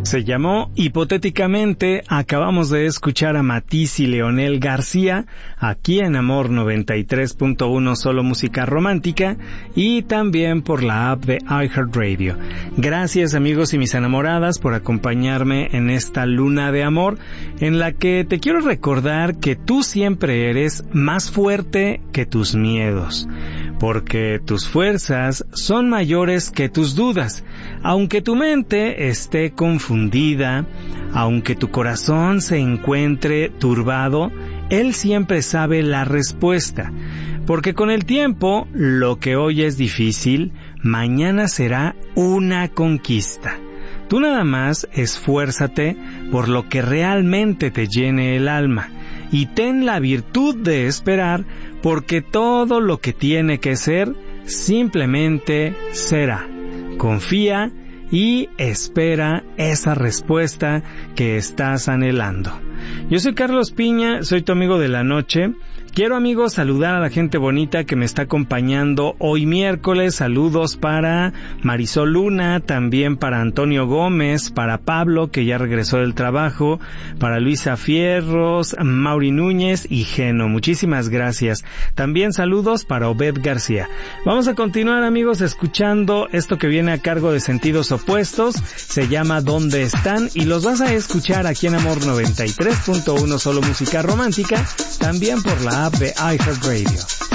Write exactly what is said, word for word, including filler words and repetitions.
Se llamó Hipotéticamente. Acabamos de escuchar a Matiz y Leonel García, aquí en Amor noventa y tres punto uno, solo música romántica, y también por la app de iHeartRadio. Gracias, amigos y mis enamoradas, por acompañarme en esta luna de amor, en la que te quiero recordar que tú siempre eres más fuerte que tus miedos, porque tus fuerzas son mayores que tus dudas. Aunque tu mente esté confundida, aunque tu corazón se encuentre turbado, Él siempre sabe la respuesta, porque con el tiempo, lo que hoy es difícil, mañana será una conquista. Tú nada más esfuérzate por lo que realmente te llene el alma, y ten la virtud de esperar, porque todo lo que tiene que ser, simplemente será. Confía y espera esa respuesta que estás anhelando. Yo soy Carlos Piña, soy tu amigo de la noche. Quiero, amigos, saludar a la gente bonita que me está acompañando hoy miércoles. Saludos para Marisol Luna, también para Antonio Gómez, para Pablo, que ya regresó del trabajo, para Luisa Fierros, Mauri Núñez y Geno. Muchísimas gracias. También saludos para Obed García. Vamos a continuar, amigos, escuchando esto que viene a cargo de Sentidos Opuestos. Se llama ¿Dónde están? Y los vas a escuchar aquí en Amor noventa y tres punto uno, solo música romántica, también por la app de iHeartRadio.